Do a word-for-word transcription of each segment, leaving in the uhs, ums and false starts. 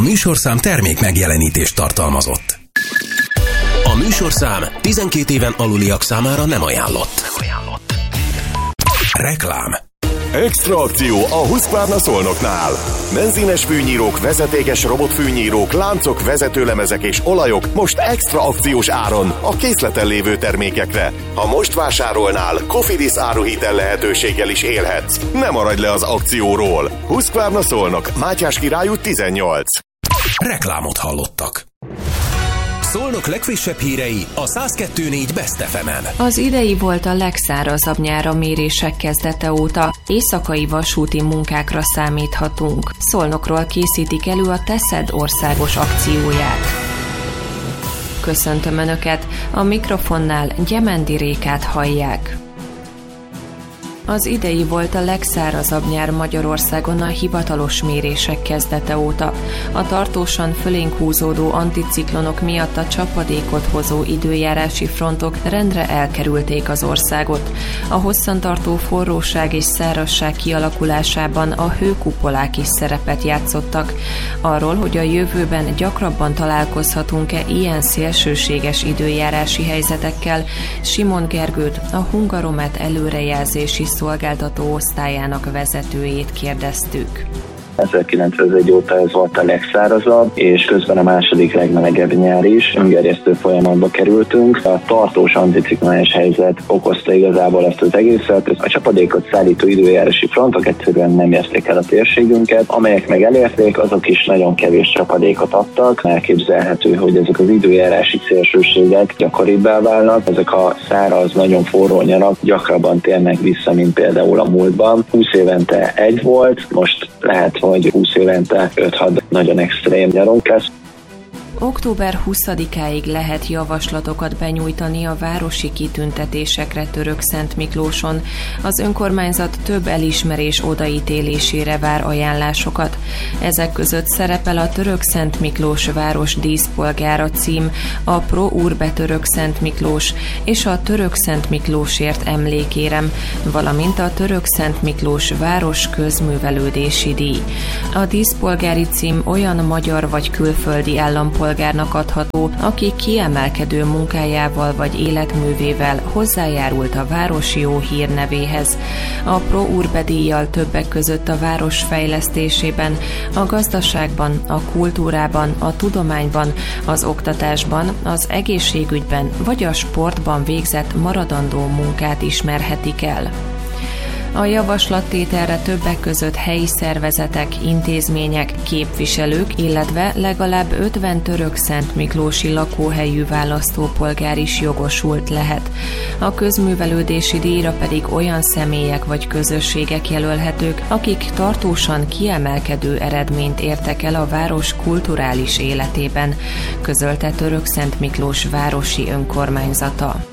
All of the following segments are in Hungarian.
műsorszám termék megjelenítést tartalmazott. A műsorszám tizenkét éven aluliak számára nem ajánlott. Reklám. Extra akció a Husqvarna Szolnoknál. Benzines fűnyírók, vezetékes robotfűnyírók, láncok, vezetőlemezek és olajok most extra akciós áron a készleten lévő termékekre. Ha most vásárolnál, Cofidis áruhitel lehetőséggel is élhetsz. Ne maradj le az akcióról. Husqvarna Szolnok, Mátyás Király út tizennyolc. Reklámot hallottak. Szolnok legfrissebb hírei a száz kettő négy Best ef emen. Az idei volt a legszárazabb nyár a mérések kezdete óta. Éjszakai vasúti munkákra számíthatunk. Szolnokról készítik elő a Teszed országos akcióját. Köszöntöm Önöket, a mikrofonnál Gyemendi Rékát hallják. Az idei volt a legszárazabb nyár Magyarországon a hivatalos mérések kezdete óta. A tartósan fölénk húzódó anticiklonok miatt a csapadékot hozó időjárási frontok rendre elkerülték az országot. A hosszantartó forróság és szárazság kialakulásában a hőkupolák is szerepet játszottak. Arról, hogy a jövőben gyakrabban találkozhatunk-e ilyen szélsőséges időjárási helyzetekkel, Simon Gergőt, a Hungaromet előrejelzési szolgáltató osztályának vezetőjét kérdeztük. ezerkilencszázegy óta ez volt a legszárazabb, és közben a második legmelegebb nyár is. Öngerjesztő folyamatba kerültünk. A tartós anticiklonás helyzet okozta igazából ezt az egészet. A csapadékot szállító időjárási frontok egyszerűen nem érték el a térségünket. Amelyek meg elérték, azok is nagyon kevés csapadékot adtak. Elképzelhető, hogy ezek az időjárási szélsőségek gyakoribbá válnak. Ezek a száraz, nagyon forró nyarak gyakrabban térnek vissza, mint például a múltban. húsz évente egy volt, most lehet, hogy húsz évente öt-hat nagyon extrém nyarunk lesz. október huszadikáig lehet javaslatokat benyújtani a városi kitüntetésekre Törökszent Miklóson. Az önkormányzat több elismerés odaítélésére vár ajánlásokat. Ezek között szerepel a Törökszent Miklós város díszpolgára cím, a Pro Urbe Törökszent Miklós és a Törökszent Miklósért emlékérem, valamint a Törökszent Miklós város közművelődési díj. A díszpolgári cím olyan magyar vagy külföldi állampolgár polgárnak adható, aki kiemelkedő munkájával vagy életművével hozzájárult a város jó hírnevéhez. A Pro Urbe díjjal többek között a város fejlesztésében, a gazdaságban, a kultúrában, a tudományban, az oktatásban, az egészségügyben vagy a sportban végzett maradandó munkát ismerhetik el. A javaslattételre többek között helyi szervezetek, intézmények, képviselők, illetve legalább ötven Törökszent Miklósi lakóhelyű választópolgár is jogosult lehet. A közművelődési díjra pedig olyan személyek vagy közösségek jelölhetők, akik tartósan kiemelkedő eredményt értek el a város kulturális életében, közölte Törökszent Miklós városi önkormányzata.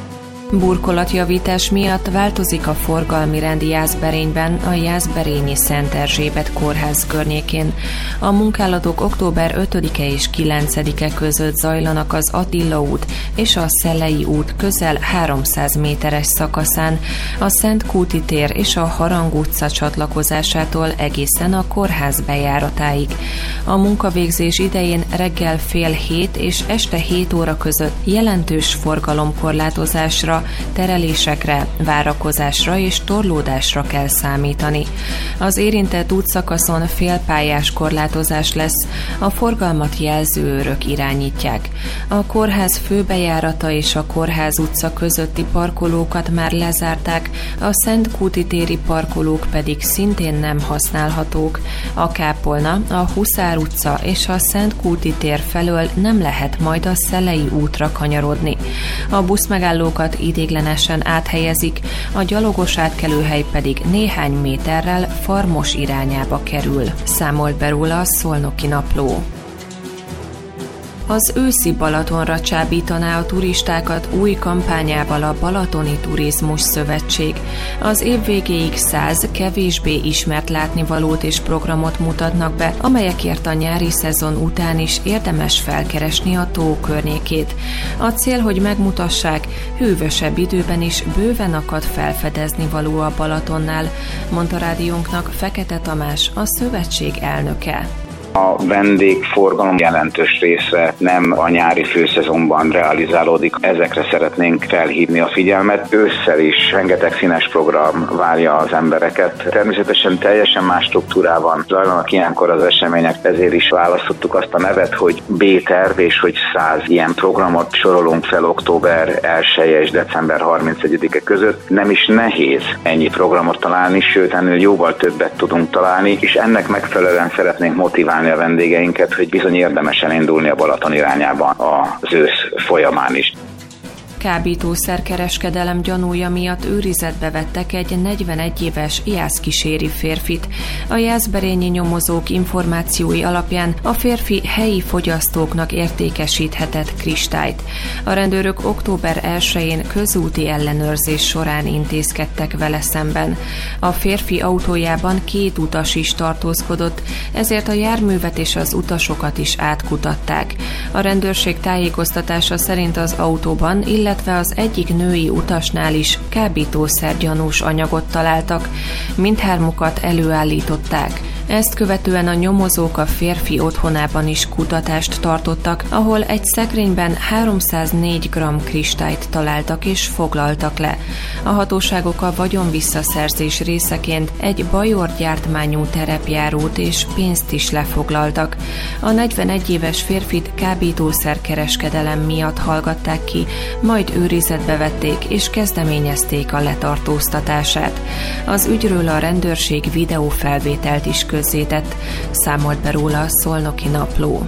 Burkolatjavítás miatt változik a forgalmi rend Jászberényben, a Jászberényi Szent Erzsébet kórház környékén. A munkálatok október ötödike és kilencedike között zajlanak az Attila út és a Szellei út közel háromszáz méteres szakaszán, a Szentkúti tér és a Harang utca csatlakozásától egészen a kórház bejáratáig. A munkavégzés idején reggel fél hét és este hét óra között jelentős forgalomkorlátozásra, terelésekre, várakozásra és torlódásra kell számítani. Az érintett útszakaszon félpályás korlátozás lesz, a forgalmat jelzőőrök irányítják. A kórház főbejárata és a Kórház utca közötti parkolókat már lezárták, a Szentkúti téri parkolók pedig szintén nem használhatók. A kápolna, a Huszár utca és a Szentkúti tér felől nem lehet majd a Szellei útra kanyarodni. A buszmegállókat idéglenesen áthelyezik, a gyalogos átkelőhely pedig néhány méterrel Farmos irányába kerül, számolt be róla a Szolnoki Napló. Az őszi Balatonra csábítaná a turistákat új kampányával a Balatoni Turizmus Szövetség. Az év végéig száz kevésbé ismert látnivalót és programot mutatnak be, amelyekért a nyári szezon után is érdemes felkeresni a tó környékét. A cél, hogy megmutassák, hűvösebb időben is bőven akad felfedezni való a Balatonnál, mondta rádiónknak Fekete Tamás, a szövetség elnöke. A vendégforgalom jelentős része nem a nyári főszezonban realizálódik. Ezekre szeretnénk felhívni a figyelmet. Ősszel is rengeteg színes program várja az embereket. Természetesen teljesen más struktúrában zajlanak ilyenkor az események, ezért is választottuk azt a nevet, hogy B-terv, és hogy száz ilyen programot sorolunk fel október elseje és december harmincegyedike között. Nem is nehéz ennyi programot találni, sőt ennél jóval többet tudunk találni, és ennek megfelelően szeretnénk motiválni a vendégeinket, hogy bizony érdemes elindulni a Balaton irányában az ősz folyamán is. Kábítószerkereskedelem gyanúja miatt őrizetbe vettek egy negyvenegy éves jászkíséri férfit. A jászberényi nyomozók információi alapján a férfi helyi fogyasztóknak értékesíthetett kristályt. A rendőrök október elsején közúti ellenőrzés során intézkedtek vele szemben. A férfi autójában két utas is tartózkodott, ezért a járművet és az utasokat is átkutatták. A rendőrség tájékoztatása szerint az autóban, illetve illetve az egyik női utasnál is kábítószergyanús anyagot találtak, mindhármukat előállították. Ezt követően a nyomozók a férfi otthonában is kutatást tartottak, ahol egy szekrényben háromszáznégy gramm kristályt találtak és foglaltak le. A hatóságok a vagyonvisszaszerzés részeként egy Bajor gyártmányú terepjárót és pénzt is lefoglaltak. A negyvenegy éves férfit kábítószerkereskedelem miatt hallgatták ki, majd őrizetbe vették és kezdeményezték a letartóztatását. Az ügyről a rendőrség videófelvételt is közzétett, számolt be róla a Szolnoki Napló.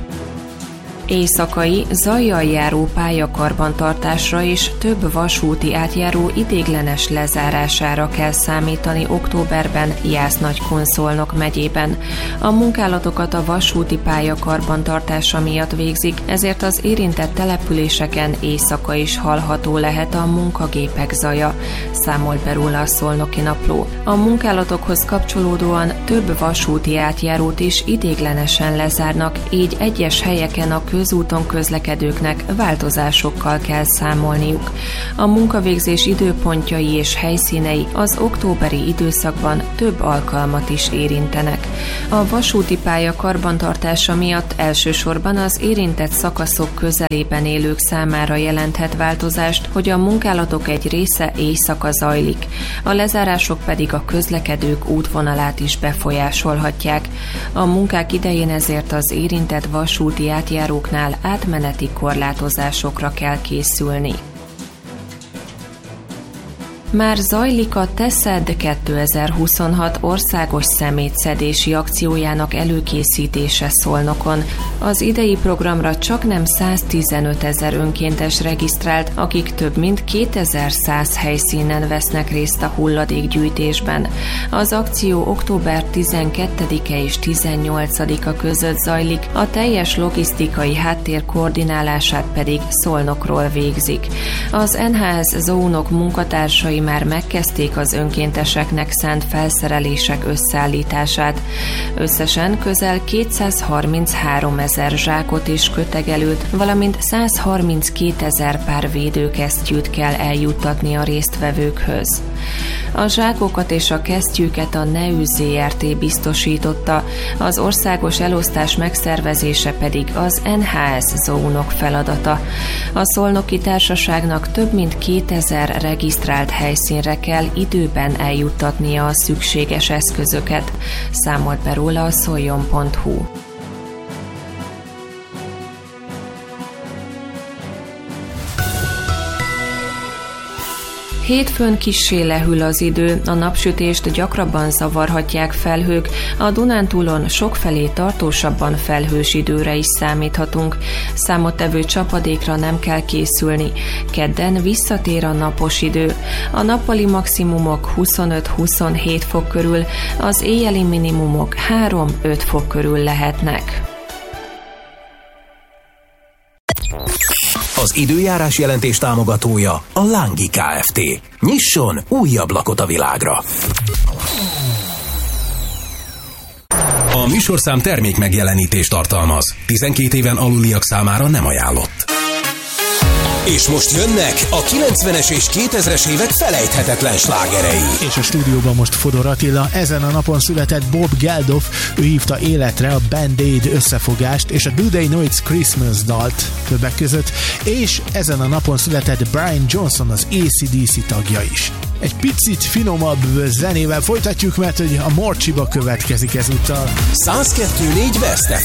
Éjszakai, zajjal járó pályakarbantartásra és több vasúti átjáró idéglenes lezárására kell számítani októberben Jász-Nagykun-Szolnok megyében. A munkálatokat a vasúti pályakarbantartása miatt végzik, ezért az érintett településeken éjszaka is hallható lehet a munkagépek zaja, számolt be róla a Szolnoki Napló. A munkálatokhoz kapcsolódóan több vasúti átjárót is idéglenesen lezárnak, így egyes helyeken a közúton közlekedőknek változásokkal kell számolniuk. A munkavégzés időpontjai és helyszínei az októberi időszakban több alkalmat is érintenek. A vasúti pálya karbantartása miatt elsősorban az érintett szakaszok közelében élők számára jelenthet változást, hogy a munkálatok egy része éjszaka zajlik, a lezárások pedig a közlekedők útvonalát is befolyásolhatják. A munkák idején ezért az érintett vasúti átjárók átmeneti korlátozásokra kell készülni. Már zajlik a Teszed kétezer-huszonhat országos szemétszedési akciójának előkészítése Szolnokon. Az idei programra csaknem száztizenöt ezer önkéntes regisztrált, akik több mint kétezer-száz helyszínen vesznek részt a hulladékgyűjtésben. Az akció október tizenkettedike és tizennyolcadika között zajlik, a teljes logisztikai háttér koordinálását pedig Szolnokról végzik. Az en há es zónok munkatársai már megkezdték az önkénteseknek szánt felszerelések összeállítását. Összesen közel kétszázharminchárom ezer zsákot és kötegelőt, valamint százharminckét ezer pár védőkesztyűt kell eljuttatni a résztvevőkhöz. A zsákokat és a kesztyűket a Neu zé er té biztosította, az országos elosztás megszervezése pedig az en há es zónok feladata. A Szolnoki Társaságnak több mint kétezer regisztrált helyszínre kell időben eljuttatnia a szükséges eszközöket, számolt be róla a szoljon pont hu. Hétfőn kissé lehűl az idő, a napsütést gyakrabban zavarhatják felhők, a Dunántúlon sokfelé tartósabban felhős időre is számíthatunk. Számottevő csapadékra nem kell készülni. Kedden visszatér a napos idő. A nappali maximumok huszonöt-huszonhét fok körül, az éjjeli minimumok három-öt fok körül lehetnek. Az időjárás jelentés támogatója a Lángi Kft. Nyisson új ablakot a világra! A műsorszám termék megjelenítést tartalmaz. tizenkét éven aluliak számára nem ajánlott. És most jönnek a kilencvenes és kétezres évek felejthetetlen slágerei. És a stúdióban most Fodor Attila. Ezen a napon született Bob Geldof, ő hívta életre a Band-Aid összefogást és a Do They Know It's Christmas dalt többek között, és ezen a napon született Brian Johnson, az á cé dé cé tagja is. Egy picit finomabb zenével folytatjuk, mert hogy a Morcsiba következik ezúttal. száz kettő négy Best